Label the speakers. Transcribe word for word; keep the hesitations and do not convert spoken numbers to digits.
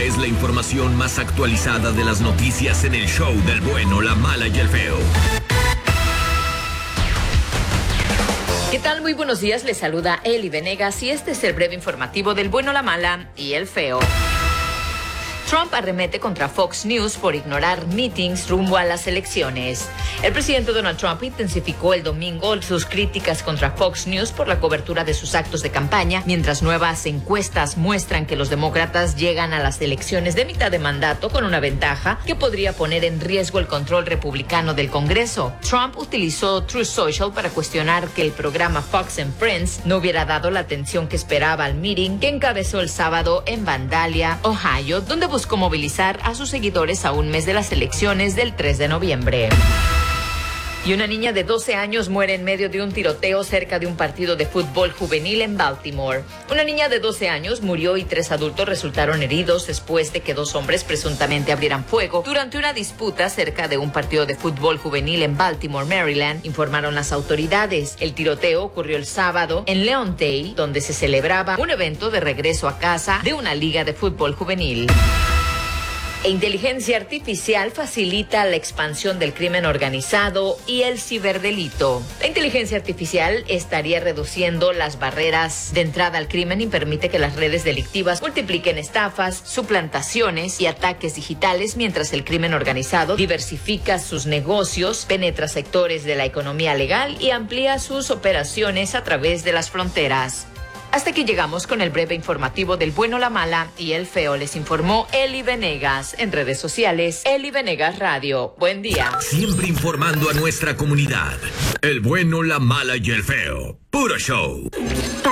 Speaker 1: es la información más actualizada de las noticias en el show del bueno, la mala y el feo.
Speaker 2: ¿Qué tal? Muy buenos días, les saluda Eli Venegas y este es el breve informativo del bueno, la mala y el feo. Trump arremete contra Fox News por ignorar meetings rumbo a las elecciones. El presidente Donald Trump intensificó el domingo sus críticas contra Fox News por la cobertura de sus actos de campaña, mientras nuevas encuestas muestran que los demócratas llegan a las elecciones de mitad de mandato con una ventaja que podría poner en riesgo el control republicano del Congreso. Trump utilizó Truth Social para cuestionar que el programa Fox and Friends no hubiera dado la atención que esperaba al meeting que encabezó el sábado en Vandalia, Ohio, donde buscó movilizar a sus seguidores a un mes de las elecciones del tres de noviembre. Y una niña de doce años muere en medio de un tiroteo cerca de un partido de fútbol juvenil en Baltimore. Una niña de doce años murió y tres adultos resultaron heridos después de que dos hombres presuntamente abrieran fuego durante una disputa cerca de un partido de fútbol juvenil en Baltimore, Maryland, informaron las autoridades. El tiroteo ocurrió el sábado en Leontay, donde se celebraba un evento de regreso a casa de una liga de fútbol juvenil. E inteligencia artificial facilita la expansión del crimen organizado y el ciberdelito. La inteligencia artificial estaría reduciendo las barreras de entrada al crimen y permite que las redes delictivas multipliquen estafas, suplantaciones y ataques digitales, mientras el crimen organizado diversifica sus negocios, penetra sectores de la economía legal y amplía sus operaciones a través de las fronteras. Hasta aquí llegamos con el breve informativo del bueno, la mala y el feo. Les informó Eli Venegas. En redes sociales, Eli Venegas Radio. Buen día.
Speaker 1: Siempre informando a nuestra comunidad. El bueno, la mala y el feo. Puro show.